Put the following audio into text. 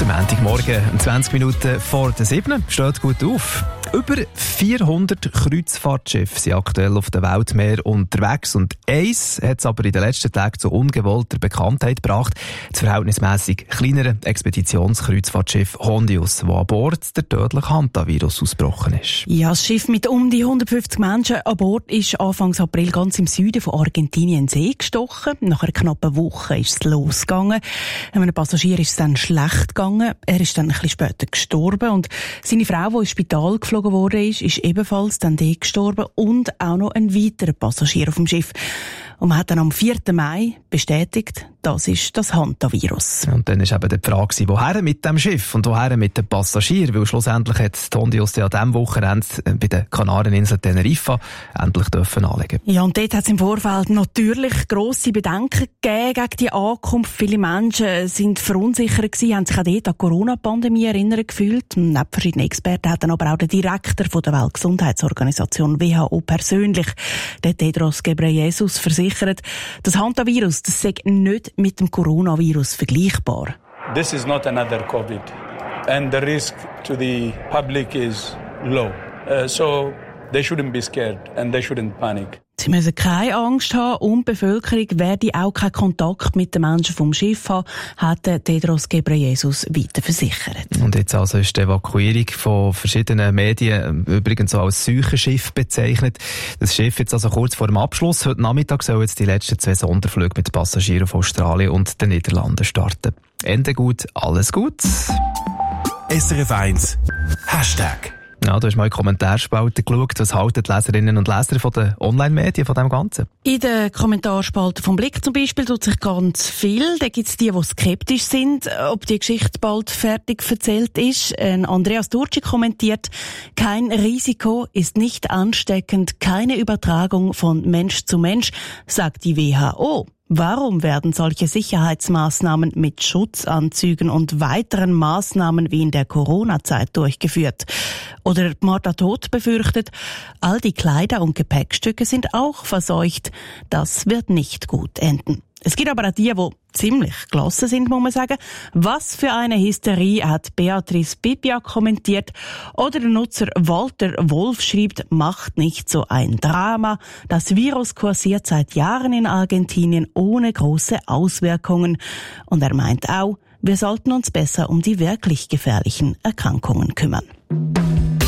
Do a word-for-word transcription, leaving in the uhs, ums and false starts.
Montagmorgen, zwanzig Minuten vor der sieben. Steht gut auf. Über vierhundert Kreuzfahrtschiffe sind aktuell auf dem Weltmeer unterwegs und eins hat es aber in den letzten Tagen zu ungewollter Bekanntheit gebracht. Das verhältnismässig kleinere Expeditionskreuzfahrtschiff Hondius, das an Bord der tödliche Hantavirus ausgebrochen ist. Ja, das Schiff mit um die hundertfünfzig Menschen an Bord ist Anfang April ganz im Süden von Argentinien in den See gestochen. Nach einer knappen Woche ist es losgegangen. Einem Passagier ist es dann schlecht gegangen. Er ist dann ein bisschen später gestorben und seine Frau, die ins Spital geflogen wurde, ist, ist ebenfalls dann dort gestorben und auch noch ein weiterer Passagier auf dem Schiff. Und man hat dann am vierten Mai bestätigt, das ist das Hantavirus. Und dann war eben die Frage, woher mit dem Schiff und woher mit dem Passagier? Weil schlussendlich hat die Hondius ja an diesem Wochenende bei den Kanareninsel Teneriffa endlich dürfen anlegen. Ja, und dort hat es im Vorfeld natürlich grosse Bedenken gegeben gegen die Ankunft. Viele Menschen sind verunsichert gewesen, haben sich auch dort an die Corona-Pandemie erinnert gefühlt. Neben verschiedenen Experten hat dann aber auch der Direktor von der Weltgesundheitsorganisation W H O persönlich, der Tedros Ghebreyesus, versichert, das Hantavirus, das sei nicht mit dem Coronavirus vergleichbar. This is not another COVID, and the risk to the public is low. Uh, so they shouldn't be scared and they shouldn't panic. Sie müssen keine Angst haben und die Bevölkerung werde auch keinen Kontakt mit den Menschen vom Schiff haben, hat Tedros Ghebreyesus weiter versichert. Und jetzt also ist die Evakuierung von verschiedenen Medien übrigens so als Seuchenschiff bezeichnet. Das Schiff jetzt also kurz vor dem Abschluss. Heute Nachmittag sollen jetzt die letzten zwei Sonderflüge mit Passagieren auf Australien und den Niederlanden starten. Ende gut, alles gut. S R F eins Hashtag. Ja, du hast mal in die Kommentarspalte geschaut. Was halten die Leserinnen und Leser von den Online-Medien von dem Ganzen? In den Kommentarspalte vom Blick zum Beispiel tut sich ganz viel. Da gibt es die, die skeptisch sind, ob die Geschichte bald fertig erzählt ist. Ein Andreas Durci kommentiert, kein Risiko ist nicht ansteckend, keine Übertragung von Mensch zu Mensch, sagt die W H O. Warum werden solche Sicherheitsmaßnahmen mit Schutzanzügen und weiteren Maßnahmen wie in der Corona-Zeit durchgeführt? Oder Martha Todt befürchtet, all die Kleider und Gepäckstücke sind auch verseucht. Das wird nicht gut enden. Es gibt aber auch die, die ziemlich gelassen sind, muss man sagen. Was für eine Hysterie, hat Beatrice Pipia kommentiert. Oder der Nutzer Walter Wolf schreibt, macht nicht so ein Drama. Das Virus kursiert seit Jahren in Argentinien ohne große Auswirkungen. Und er meint auch, wir sollten uns besser um die wirklich gefährlichen Erkrankungen kümmern.